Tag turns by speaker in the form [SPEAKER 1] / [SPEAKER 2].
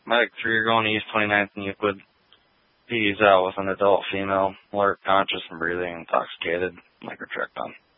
[SPEAKER 1] Medic 3, you're going to East 29th and Euclid. PD's out with an adult female, alert, conscious, and breathing, intoxicated, micro checked on.